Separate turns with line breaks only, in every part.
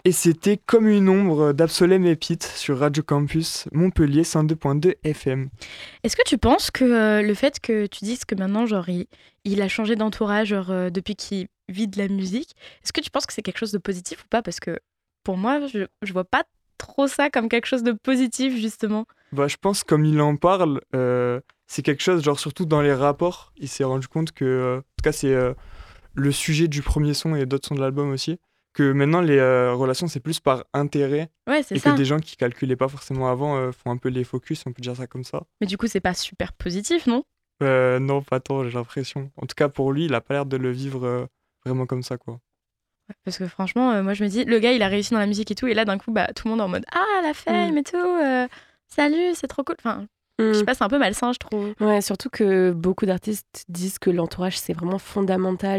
Et c'était Comme une ombre d'Absolem et Pete sur Radio Campus Montpellier 102.2 FM.
Est-ce que tu penses que le fait que tu dises que maintenant, genre, il a changé d'entourage depuis qu'il vit de la musique, est-ce que tu penses que c'est quelque chose de positif ou pas? Parce que pour moi, je vois pas trop ça comme quelque chose de positif, justement.
Bah, je pense comme il en parle, c'est quelque chose, genre surtout dans les rapports, il s'est rendu compte que, en tout cas c'est le sujet du premier son et d'autres sons de l'album aussi, que maintenant les relations c'est plus par intérêt
Ouais, c'est
et que
ça.
des gens qui calculaient pas forcément avant font un peu les focus, on peut dire ça comme ça.
Mais du coup, c'est pas super positif, non?
Non, pas tant, j'ai l'impression. En tout cas pour lui, il a pas l'air de le vivre vraiment comme ça, quoi.
Parce que franchement, moi je me dis, le gars il a réussi dans la musique et tout, et là d'un coup, bah, tout le monde est en mode ah, la fame et tout, salut, c'est trop cool. Enfin, je sais pas, c'est un peu malsain, je trouve.
Ouais, surtout que beaucoup d'artistes disent que l'entourage c'est vraiment fondamental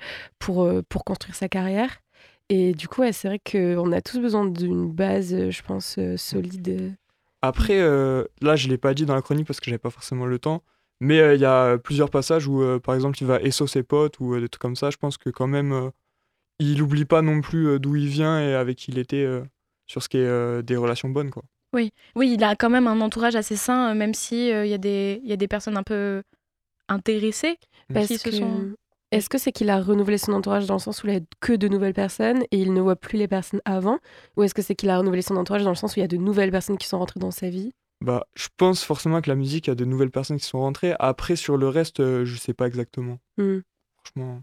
pour construire sa carrière. Et du coup, ouais, c'est vrai qu'on a tous besoin d'une base, je pense, solide.
Après, là, je l'ai pas dit dans la chronique parce que j'avais pas forcément le temps, mais il y a plusieurs passages où, par exemple, il va esso ses potes ou des trucs comme ça. Je pense que quand même, il oublie pas non plus d'où il vient et avec qui il était sur ce qui est des relations bonnes, quoi.
Oui, il a quand même un entourage assez sain, même si il y a des personnes un peu intéressées
Parce
qui se
que
sont.
est-ce que c'est qu'il a renouvelé son entourage dans le sens où il a que de nouvelles personnes et il ne voit plus les personnes avant? Ou est-ce que c'est qu'il a renouvelé son entourage dans le sens où il y a de nouvelles personnes qui sont rentrées dans sa vie?
Bah, je pense forcément que la musique, il y a de nouvelles personnes qui sont rentrées. Après, sur le reste, je sais pas exactement.
Hmm.
Franchement.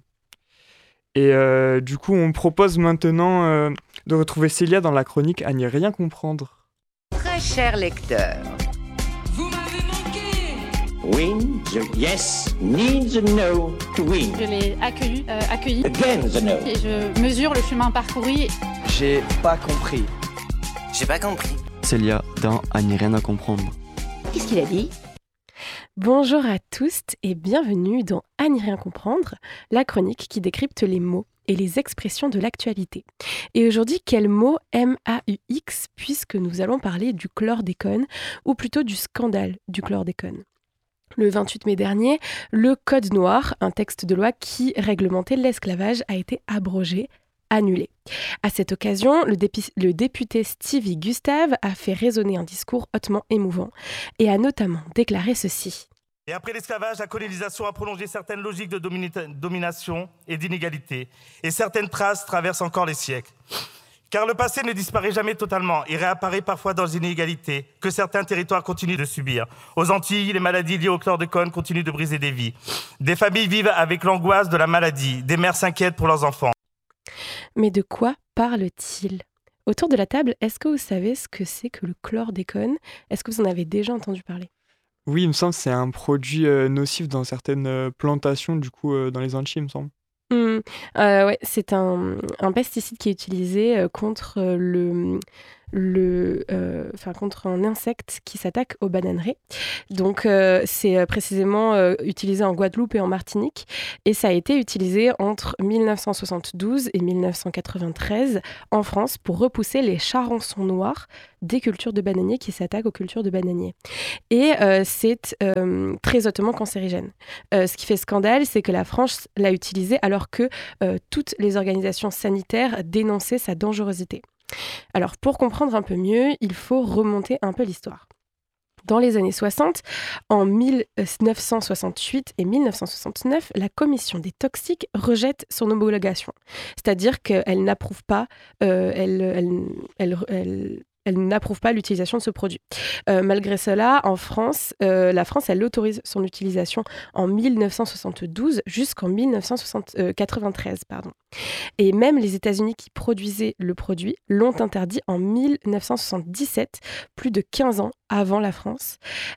Et du coup, on propose maintenant de retrouver Célia dans la chronique à n'y rien comprendre.
Très cher lecteur.
Vous m'avez manqué.
Win the yes, need the no to win.
Je l'ai accueilli
Again the no.
et je mesure le chemin parcouru.
J'ai pas compris.
J'ai pas compris.
Célia dans À n'y rien à comprendre.
Qu'est-ce qu'il a dit?
Bonjour à tous et bienvenue dans À n'y rien comprendre, la chronique qui décrypte les mots et les expressions de l'actualité. Et aujourd'hui, quel mot MAUX, puisque nous allons parler du chlordécone, ou plutôt du scandale du chlordécone. Le 28 mai dernier, le Code noir, un texte de loi qui réglementait l'esclavage, a été abrogé, annulé. À cette occasion, le député Stevie Gustave a fait résonner un discours hautement émouvant et a notamment déclaré ceci.
Et après l'esclavage, la colonisation a prolongé certaines logiques de domination et d'inégalité. Et certaines traces traversent encore les siècles. Car le passé ne disparaît jamais totalement et réapparaît parfois dans les inégalités que certains territoires continuent de subir. Aux Antilles, les maladies liées au chlordécone continuent de briser des vies. Des familles vivent avec l'angoisse de la maladie. Des mères s'inquiètent pour leurs enfants.
Mais de quoi parle-t-il ? Autour de la table, est-ce que vous savez ce que c'est que le chlordécone ? Est-ce que vous en avez déjà entendu parler ?
Oui, il me semble que c'est un produit nocif dans certaines plantations, du coup, dans les Antilles, il me semble.
Ouais, c'est un pesticide qui est utilisé contre contre un insecte qui s'attaque aux bananeraies. Donc, c'est précisément utilisé en Guadeloupe et en Martinique. Et ça a été utilisé entre 1972 et 1993 en France pour repousser les charançons noirs des cultures de bananiers qui s'attaquent aux cultures de bananiers. Et c'est très hautement cancérigène. Ce qui fait scandale, c'est que la France l'a utilisé alors que toutes les organisations sanitaires dénonçaient sa dangerosité. Alors, pour comprendre un peu mieux, il faut remonter un peu l'histoire. Dans les années 60, en 1968 et 1969, la commission des toxiques rejette son homologation. C'est-à-dire qu'elle n'approuve pas, elle n'approuve pas l'utilisation de ce produit. Malgré cela, en France, la France, elle autorise son utilisation en 1972 jusqu'en 1993. Et même les États-Unis qui produisaient le produit l'ont interdit en 1977, plus de 15 ans avant la France.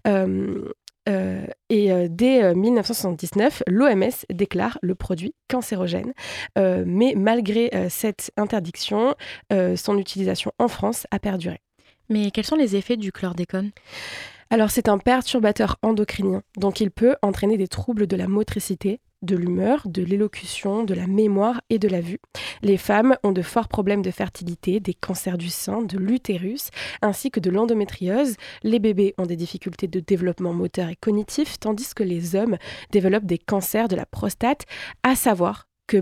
Dès 1979, l'OMS déclare le produit cancérogène. Mais malgré cette interdiction, son utilisation en France a perduré.
Mais quels sont les effets du chlordécone ?
Alors, c'est un perturbateur endocrinien, donc il peut entraîner des troubles de la motricité, de l'humeur, de l'élocution, de la mémoire et de la vue. Les femmes ont de forts problèmes de fertilité, des cancers du sein, de l'utérus, ainsi que de l'endométriose. Les bébés ont des difficultés de développement moteur et cognitif, tandis que les hommes développent des cancers de la prostate, à savoir que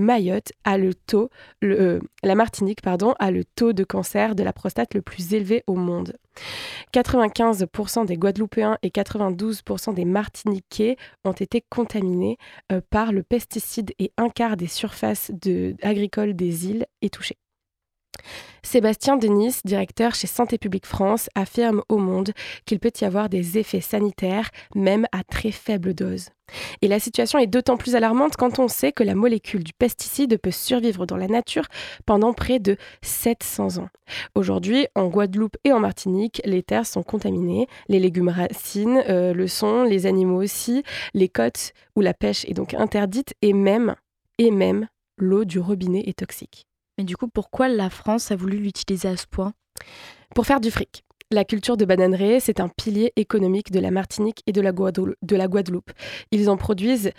la Martinique a le taux de cancer de la prostate le plus élevé au monde. 95% des Guadeloupéens et 92% des Martiniquais ont été contaminés par le pesticide et un quart des surfaces agricoles des îles est touché. Sébastien Denis, directeur chez Santé publique France, affirme au Monde qu'il peut y avoir des effets sanitaires même à très faible dose. Et la situation est d'autant plus alarmante quand on sait que la molécule du pesticide peut survivre dans la nature pendant près de 700 ans. Aujourd'hui, en Guadeloupe et en Martinique, les terres sont contaminées, les légumes racines le sont, les animaux aussi, les côtes où la pêche est donc interdite et même l'eau du robinet est toxique.
Mais du coup, pourquoi la France a voulu l'utiliser à ce point ?
Pour faire du fric. La culture de bananeraies, c'est un pilier économique de la Martinique et de la Guadeloupe. Ils en produisent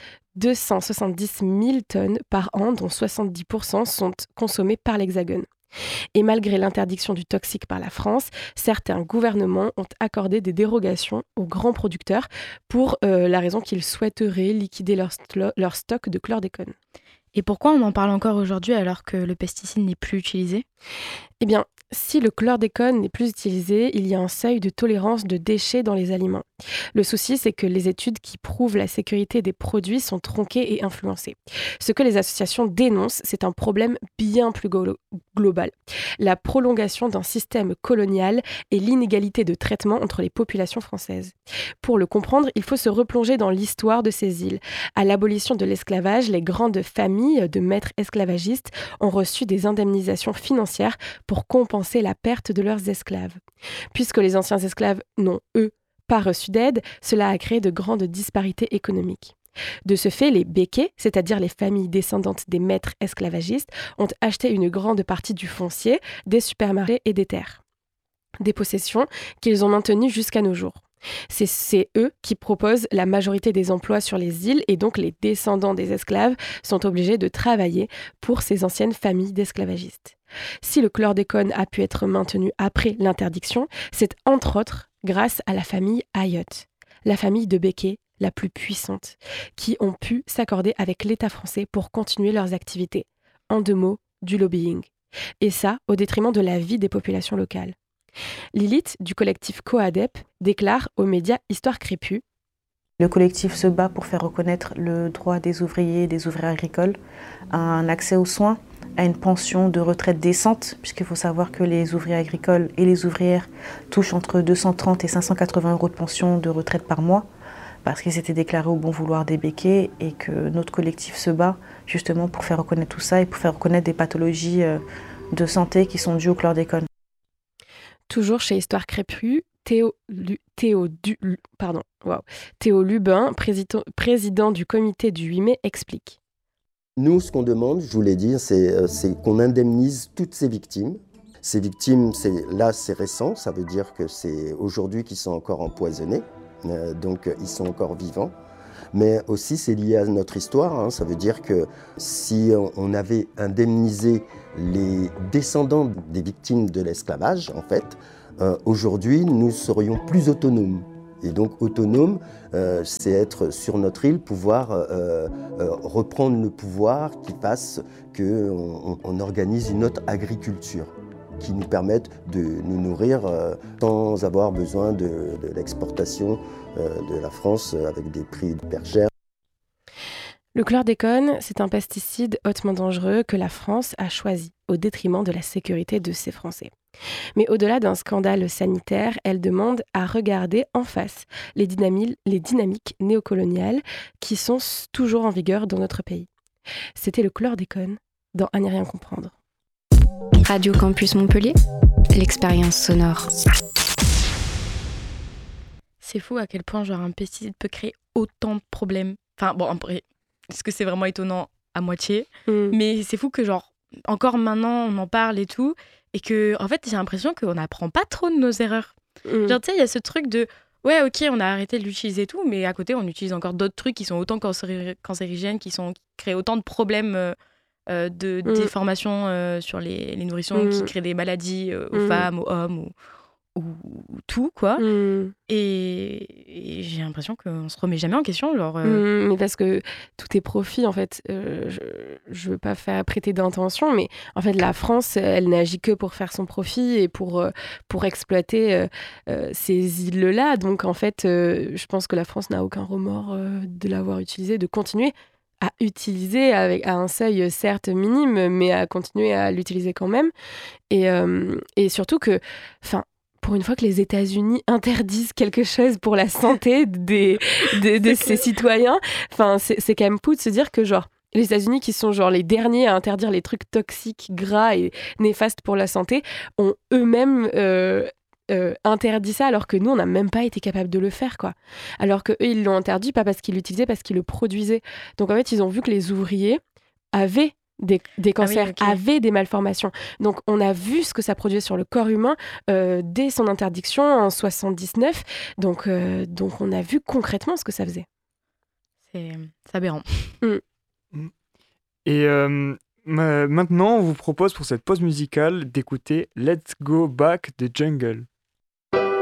270 000 tonnes par an, dont 70% sont consommés par l'Hexagone. Et malgré l'interdiction du toxique par la France, certains gouvernements ont accordé des dérogations aux grands producteurs pour la raison qu'ils souhaiteraient liquider leur stock de chlordécone.
Et pourquoi on en parle encore aujourd'hui alors que le pesticide n'est plus utilisé ?
Eh bien, si le chlordécone n'est plus utilisé, il y a un seuil de tolérance de déchets dans les aliments. Le souci, c'est que les études qui prouvent la sécurité des produits sont tronquées et influencées. Ce que les associations dénoncent, c'est un problème bien plus global. La prolongation d'un système colonial et l'inégalité de traitement entre les populations françaises. Pour le comprendre, il faut se replonger dans l'histoire de ces îles. À l'abolition de l'esclavage, les grandes familles de maîtres esclavagistes ont reçu des indemnisations financières pour compenser la perte de leurs esclaves. Puisque les anciens esclaves n'ont, eux, pas reçu d'aide, cela a créé de grandes disparités économiques. De ce fait, les béquets, c'est-à-dire les familles descendantes des maîtres esclavagistes, ont acheté une grande partie du foncier, des supermarchés et des terres. Des possessions qu'ils ont maintenues jusqu'à nos jours. C'est eux qui proposent la majorité des emplois sur les îles et donc les descendants des esclaves sont obligés de travailler pour ces anciennes familles d'esclavagistes. Si le chlordécone a pu être maintenu après l'interdiction, c'est entre autres grâce à la famille Ayotte, la famille de béquets la plus puissante, qui ont pu s'accorder avec l'État français pour continuer leurs activités. En 2 mots, du lobbying. Et ça, au détriment de la vie des populations locales. Lilith, du collectif Coadep, déclare aux médias Histoire Crépue.
Le collectif se bat pour faire reconnaître le droit des ouvriers et des ouvrières agricoles à un accès aux soins, à une pension de retraite décente, puisqu'il faut savoir que les ouvriers agricoles et les ouvrières touchent entre 230 et 580 euros de pension de retraite par mois, parce qu'ils étaient déclarés au bon vouloir des béquets et que notre collectif se bat justement pour faire reconnaître tout ça et pour faire reconnaître des pathologies de santé qui sont dues au chlordécone.
Toujours chez Histoire Crépue, Théo Lubin, président du comité du 8 mai, explique.
Nous, ce qu'on demande, je vous l'ai dit, c'est qu'on indemnise toutes ces victimes. Ces victimes, c'est récent, ça veut dire que c'est aujourd'hui qu'ils sont encore empoisonnés, donc ils sont encore vivants. Mais aussi, c'est lié à notre histoire, ça veut dire que si on avait indemnisé les descendants des victimes de l'esclavage, en fait, aujourd'hui, nous serions plus autonomes. Et donc, autonome, c'est être sur notre île, pouvoir reprendre le pouvoir qui fasse qu'on organise une autre agriculture qui nous permette de nous nourrir sans avoir besoin de l'exportation de la France avec des prix hyper chers.
Le chlordécone, c'est un pesticide hautement dangereux que la France a choisi au détriment de la sécurité de ses Français. Mais au-delà d'un scandale sanitaire, elle demande à regarder en face les dynamiques néocoloniales qui sont toujours en vigueur dans notre pays. C'était le chlordécone dans À n'y rien comprendre.
Radio Campus Montpellier, l'expérience sonore.
C'est fou à quel point un pesticide peut créer autant de problèmes. Enfin bon, après, est-ce que c'est vraiment étonnant à moitié ? Mais c'est fou que encore maintenant on en parle et tout, et que en fait j'ai l'impression qu'on n'apprend pas trop de nos erreurs. Tu sais, il y a ce truc de ouais, ok, on a arrêté de l'utiliser et tout, mais à côté on utilise encore d'autres trucs qui sont autant cancérigènes, qui créent autant de problèmes de déformation sur les nourrissons, qui créent des maladies aux femmes, aux hommes ou tout, quoi. Et j'ai l'impression qu'on se remet jamais en question.
Mais parce que tout est profit, en fait. Je veux pas faire prêter d'intention, mais en fait, la France, elle n'agit que pour faire son profit et pour exploiter ces îles-là. Donc, en fait, je pense que la France n'a aucun remords de l'avoir utilisé, de continuer à utiliser à un seuil certes minime, mais à continuer à l'utiliser quand même. Et surtout que, pour une fois que les États-Unis interdisent quelque chose pour la santé de ses citoyens, c'est quand même fou de se dire que genre les États-Unis, qui sont genre les derniers à interdire les trucs toxiques, gras et néfastes pour la santé, ont eux-mêmes interdit ça, alors que nous, on n'a même pas été capable de le faire, quoi. Alors qu'eux, ils l'ont interdit, pas parce qu'ils l'utilisaient, parce qu'ils le produisaient. Donc en fait, ils ont vu que les ouvriers avaient des cancers, avaient des malformations. Donc on a vu ce que ça produisait sur le corps humain dès son interdiction en 79. Donc on a vu concrètement ce que ça faisait.
C'est aberrant.
Et maintenant, on vous propose pour cette pause musicale d'écouter Let's Go Back de Jungle.